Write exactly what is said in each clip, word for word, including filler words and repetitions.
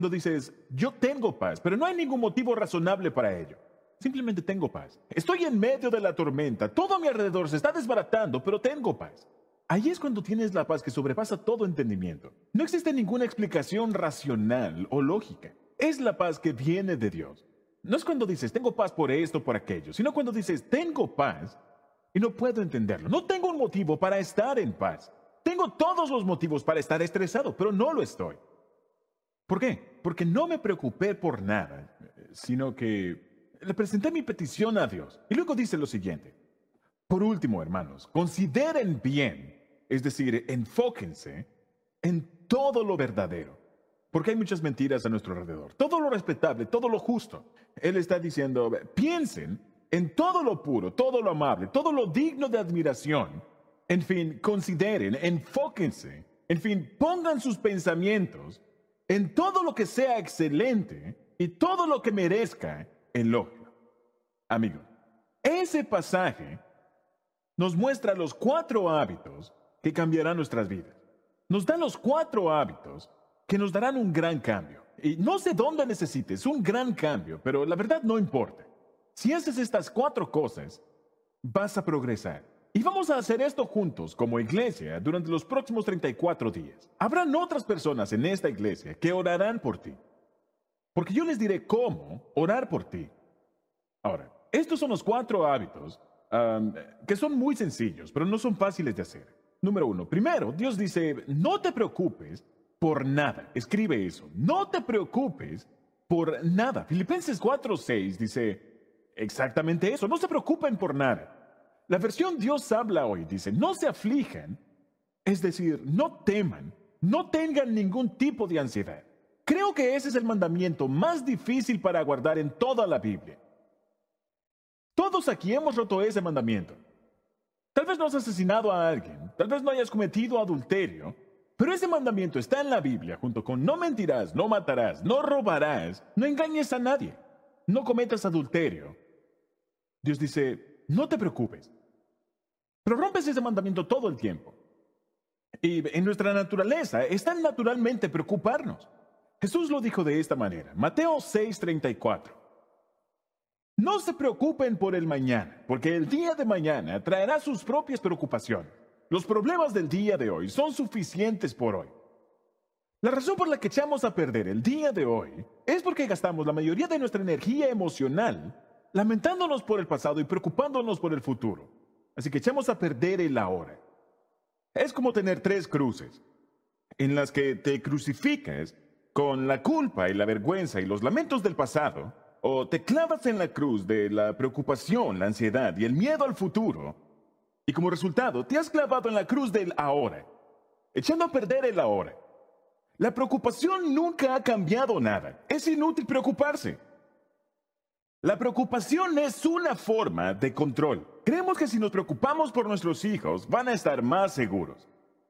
No dices, yo tengo paz, pero no hay ningún motivo razonable para ello. Simplemente tengo paz. Estoy en medio de la tormenta, todo a mi alrededor se está desbaratando, pero tengo paz. Ahí es cuando tienes la paz que sobrepasa todo entendimiento. No existe ninguna explicación racional o lógica. Es la paz que viene de Dios. No es cuando dices, tengo paz por esto, por aquello, sino cuando dices, tengo paz y no puedo entenderlo. No tengo un motivo para estar en paz. Tengo todos los motivos para estar estresado, pero no lo estoy. ¿Por qué? Porque no me preocupé por nada, sino que le presenté mi petición a Dios. Y luego dice lo siguiente. Por último, hermanos, consideren bien, es decir, enfóquense en todo lo verdadero. Porque hay muchas mentiras a nuestro alrededor. Todo lo respetable, todo lo justo. Él está diciendo, piensen en todo lo puro, todo lo amable, todo lo digno de admiración. En fin, consideren, enfóquense. En fin, pongan sus pensamientos en todo lo que sea excelente y todo lo que merezca elogio. Amigo, ese pasaje nos muestra los cuatro hábitos que cambiarán nuestras vidas. Nos da los cuatro hábitos que nos darán un gran cambio. Y no sé dónde necesites un gran cambio, pero la verdad no importa. Si haces estas cuatro cosas, vas a progresar. Y vamos a hacer esto juntos como iglesia durante los próximos treinta y cuatro días. Habrán otras personas en esta iglesia que orarán por ti. Porque yo les diré cómo orar por ti. Ahora, estos son los cuatro hábitos um, que son muy sencillos, pero no son fáciles de hacer. Número uno, primero, Dios dice, no te preocupes por nada. Escribe eso. No te preocupes por nada. Filipenses cuatro seis dice exactamente eso. No se preocupen por nada. La versión Dios habla hoy dice, no se aflijan, es decir, no teman, no tengan ningún tipo de ansiedad. Creo que ese es el mandamiento más difícil para guardar en toda la Biblia. Todos aquí hemos roto ese mandamiento. Tal vez no has asesinado a alguien, tal vez no hayas cometido adulterio, pero ese mandamiento está en la Biblia junto con no mentirás, no matarás, no robarás, no engañes a nadie, no cometas adulterio. Dios dice, no te preocupes. Pero rompes ese mandamiento todo el tiempo. Y en nuestra naturaleza está naturalmente preocuparnos. Jesús lo dijo de esta manera. Mateo seis treinta y cuatro. No se preocupen por el mañana, porque el día de mañana traerá sus propias preocupaciones. Los problemas del día de hoy son suficientes por hoy. La razón por la que echamos a perder el día de hoy es porque gastamos la mayoría de nuestra energía emocional lamentándonos por el pasado y preocupándonos por el futuro. Así que echamos a perder el ahora. Es como tener tres cruces, en las que te crucificas con la culpa y la vergüenza y los lamentos del pasado, o te clavas en la cruz de la preocupación, la ansiedad y el miedo al futuro, y como resultado te has clavado en la cruz del ahora, echando a perder el ahora. La preocupación nunca ha cambiado nada. Es inútil preocuparse. La preocupación es una forma de control. Creemos que si nos preocupamos por nuestros hijos, van a estar más seguros.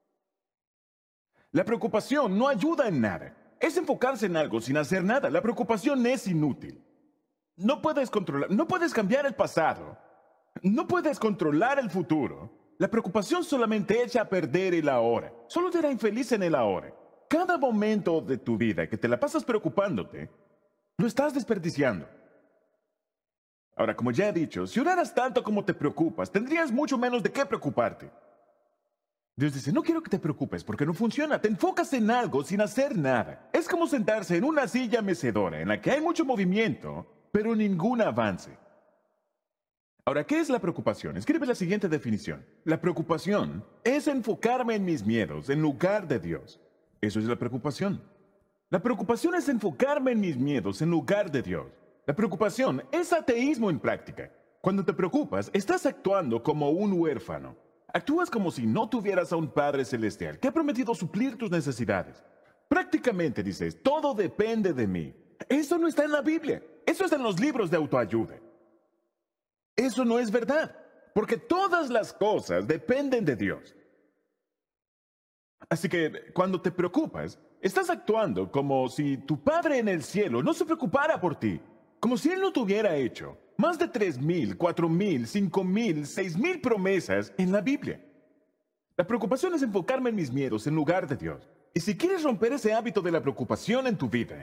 La preocupación no ayuda en nada. Es enfocarse en algo sin hacer nada. La preocupación es inútil. No puedes controlar, no puedes cambiar el pasado. No puedes controlar el futuro. La preocupación solamente echa a perder el ahora. Solo te hará infeliz en el ahora. Cada momento de tu vida que te la pasas preocupándote, lo estás desperdiciando. Ahora, como ya he dicho, si oraras tanto como te preocupas, tendrías mucho menos de qué preocuparte. Dios dice, no quiero que te preocupes porque no funciona. Te enfocas en algo sin hacer nada. Es como sentarse en una silla mecedora en la que hay mucho movimiento, pero ningún avance. Ahora, ¿qué es la preocupación? Escribe la siguiente definición. La preocupación es enfocarme en mis miedos en lugar de Dios. Eso es la preocupación. La preocupación es enfocarme en mis miedos en lugar de Dios. La preocupación es ateísmo en práctica. Cuando te preocupas, estás actuando como un huérfano. Actúas como si no tuvieras a un Padre Celestial que ha prometido suplir tus necesidades. Prácticamente dices, todo depende de mí. Eso no está en la Biblia. Eso está en los libros de autoayuda. Eso no es verdad, porque todas las cosas dependen de Dios. Así que cuando te preocupas, estás actuando como si tu Padre en el cielo no se preocupara por ti. Como si Él no tuviera hecho más de tres mil, cuatro mil, cinco mil, seis mil promesas en la Biblia. La preocupación es enfocarme en mis miedos en lugar de Dios. Y si quieres romper ese hábito de la preocupación en tu vida,